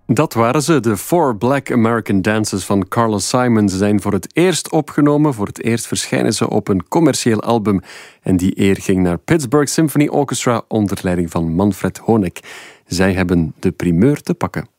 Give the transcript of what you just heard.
Dat waren ze, de Four Black American Dances van Carlos Simon. Ze zijn voor het eerst opgenomen, voor het eerst verschijnen ze op een commercieel album. En die eer ging naar Pittsburgh Symphony Orchestra onder leiding van Manfred Honeck. Zij hebben de primeur te pakken.